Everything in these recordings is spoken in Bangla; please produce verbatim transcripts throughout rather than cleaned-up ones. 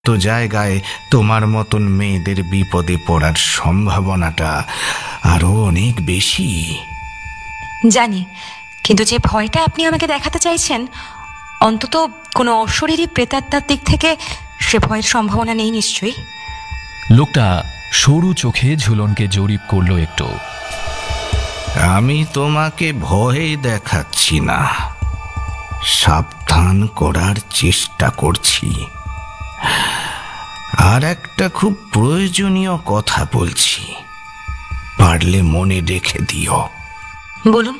তো জায়গায় তোমার মতন মেয়েদের বিপদে পড়ার সম্ভাবনাটা আরো অনেক বেশি। জানি, কিন্তু যে ভয়টা আপনি আমাকে দেখাতে চাইছেন, অন্তত কোনো অশরীরী প্রেতাত্মার দিক থেকে সে ভয়ের সম্ভাবনা নেই নিশ্চয়ই। লোকটা সরু চোখে ঝুলনকে জরিপ করলো একটু। আমি তোমাকে ভয় দেখাচ্ছি না, সাবধান করার চেষ্টা করছি। আর একটা খুব প্রয়োজনীয় কথা বলছি, পারলে মনে রেখে দিও। বলুন।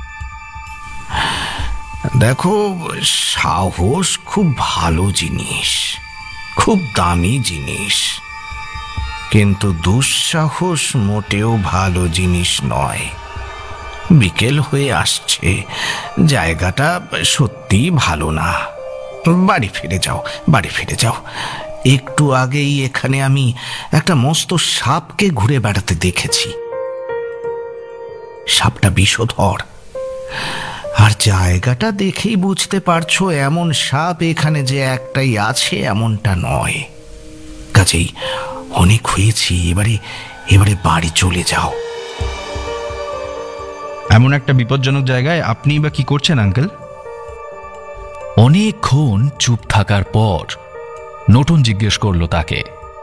দেখো, সাহস খুব ভালো জিনিস, খুব দামি জিনিস, কিন্তু দুঃসাহস মোটেও ভালো জিনিস নয়। বিকেল হয়ে আসছে, জায়গাটা সত্যি ভালো না। বাড়ি ফিরে যাও, বাড়ি ফিরে যাও। একটু আগেই এখানে আমি একটা মস্ত সাপকে ঘুরে বেড়াতে দেখেছি। সাপটা বিষধর, আর জায়গাটা দেখেই বুঝতে পারছো এমন সাপ এখানে যে একটাই আছে এমনটা নয়। কাজেই অনেক হয়েছি, এবারে এবারে বাড়ি চলে যাও। এমন একটা বিপজ্জনক জায়গায় আপনি বা কি করছেন আঙ্কেল? অনেকক্ষণ চুপ থাকার পর নতুন জিজ্ঞেস করলো তাকে।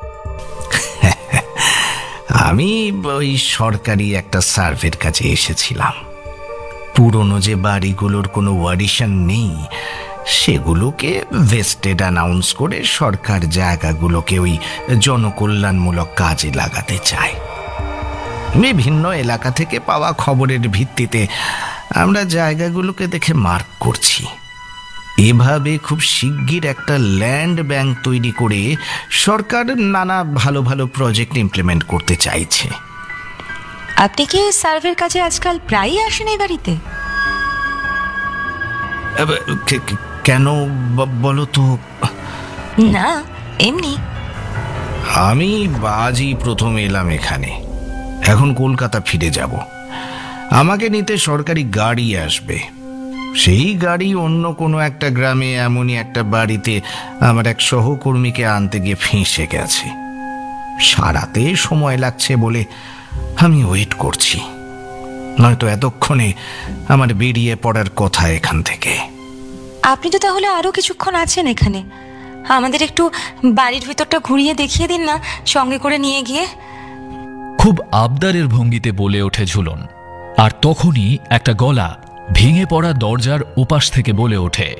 আমি ওই সরকারি একটা সার্ভের কাছে এসেছিলাম। পুরনো যে বাড়িগুলোর কোনো ওয়ারিশন নেই, সেগুলোকে ভেস্টেড অ্যানাউন্স করে সরকার জায়গাগুলোকে ওই জনকল্যাণমূলক কাজে লাগাতে চায়। বিভিন্ন এলাকা থেকে পাওয়া খবরের ভিত্তিতে আমরা জায়গাগুলোকে দেখে মার্ক করছি। এভাবে খুব শিগগির একটা ল্যান্ড ব্যাংক তৈরি করে সরকার নানা ভালো ভালো প্রজেক্ট ইমপ্লিমেন্ট করতে চাইছে। আপনি কি সার্ভের কাজে আজকাল প্রায়ই আসেন এই বাড়িতে? কেন বলো তো? না, এমনি। আমি আজই প্রথম এলাম এখানে, এখন কলকাতা ফিরে যাব। আমাকে নিতে সরকারি গাড়ি আসবে। সেই গাড়ি অন্য কোনো একটা গ্রামে এমনই একটা বাড়িতে আমার এক সহকর্মীকে আনতে গিয়ে ফেঁসে গেছে। সারাতে সময় লাগছে বলে আমি ওয়েট করছি, নয়তো এতক্ষণে আমার বেরিয়ে পড়ার কথা এখান থেকে। আপনি তো তাহলে আরো কিছুক্ষণ আছেন এখানে। আমাদের একটু বাড়ির ভিতরটা ঘুরিয়ে দেখিয়ে দিন না, সঙ্গে করে নিয়ে গিয়ে। খুব আবদারের ভঙ্গিতে বলে ওঠে ঝুলন। আর তখনই একটা গলা ভেঙে পড়া দরজার ওপাশ থেকে বলে ওঠে,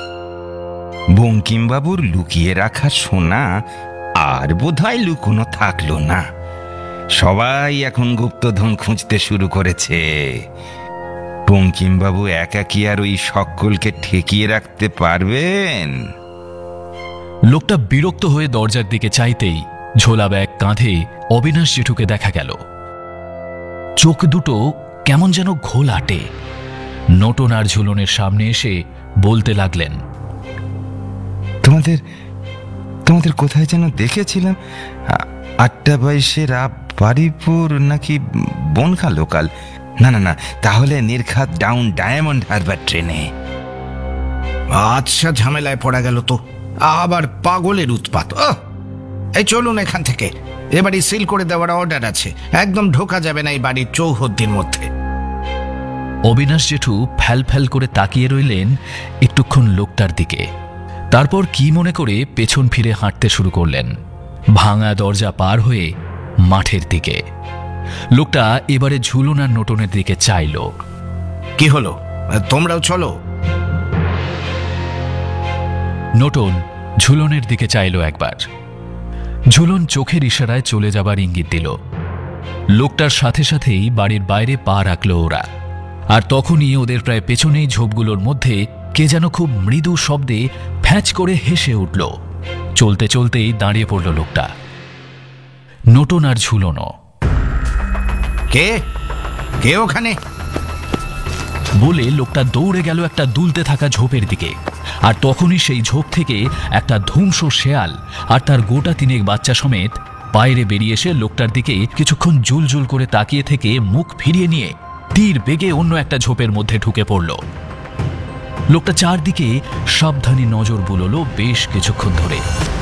বঙ্কিমবাবুর লুকিয়ে রাখা সোনা আর বোধহয় লুকোনো থাকলো না। সবাই এখন গুপ্তধন খুঁজতে শুরু করেছে। বঙ্কিমবাবু একা কি আর ওই সকলকে ঠেকিয়ে রাখতে পারবেন? লোকটা বিরক্ত হয়ে দরজার দিকে চাইতেই ঝোলা ব্যাগ কাঁধে অবিনাশ জেঠুকে দেখা গেল। চোখ দুটো কেমন যেন ঘোলাটে। নটন আর ঝুলনের সামনে এসে বলতে লাগলেন, তোমাদের তোমাদের কোথায় যেন দেখেছিলাম, আটটা বাইশের আপ বাড়িপুর নাকি বনখা লোকাল। না না না, তাহলে নির্ঘাত ডাউন ডায়মন্ড হারবার ট্রেনে। আচ্ছা, ঝামেলায় পড়া গেল তো, আবার পাগলের উৎপাত। এই চলুন এখান থেকে, এ বাড়ি সিল করে দেওয়ার অর্ডার আছে, একদম ঢোকা যাবে না এই বাড়ির চৌহদ্দির মধ্যে। অবিনাশ জেঠু ফ্যাল ফ্যাল করে তাকিয়ে রইলেন একটুক্ষণ লোকটার দিকে। তারপর কি মনে করে পেছন ফিরে হাঁটতে শুরু করলেন, ভাঙা দরজা পার হয়ে মাঠের দিকে। লোকটা এবারে ঝুলন আর নটনের দিকে চাইল। কি হলো, তোমরাও চলো। নটন ঝুলনের দিকে চাইল একবার। ঝুলন চোখের ইশারায় চলে যাবার ইঙ্গিত দিল। লোকটার সাথে সাথেই বাড়ির বাইরে পা রাখল ওরা। আর তখনই ওদের প্রায় পেছনেই ঝোপগুলোর মধ্যে কে যেন খুব মৃদু শব্দে ফ্যাঁচ করে হেসে উঠল। চলতে চলতেই দাঁড়িয়ে পড়ল লোকটা। নটন আর ঝুলনও। কে কে ওখানে বলে লোকটা দৌড়ে গেল একটা দুলতে থাকা ঝোপের দিকে। আর তখনই সেই ঝোপ থেকে একটা ধূমস শেয়াল আর তার গোটা তিনেক বাচ্চা সমেত বাইরে বেরিয়ে এসে লোকটার দিকে কিছুক্ষণ জুল জুল করে তাকিয়ে থেকে মুখ ফিরিয়ে নিয়ে তীর বেগে অন্য একটা ঝোপের মধ্যে ঢুকে পড়ল। লোকটা চারদিকে সাবধানী নজর বুলোলো বেশ কিছুক্ষণ ধরে।